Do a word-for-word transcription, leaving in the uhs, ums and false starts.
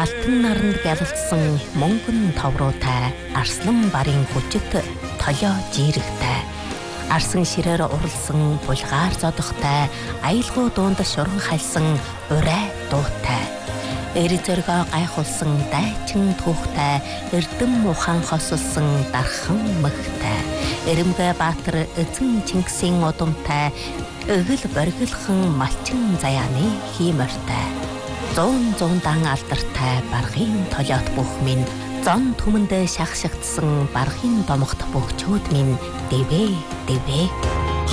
алтан наранд гялалцсан мөнгөн товруутай арслан барын хүчит толио жирэгтэй арсан ширээр уралсан булгаар зодохтой аялгуу дуунд шуран хальсан урай дуутай эр зөргөө гайхуулсан дайчин түүхтэй эрдэм ухаан хосолсон дархан мөхтэй Эрэмгэ Баатар эзэн Чингисийн удамтай эгэл боргилхан малчин заяаны хиймортой зуун зуундаан алдартай баргын толиот бүх минь зон түмэндээ шахшигдсан баргын домогт бөхчүүд минь дэвэ дэвэ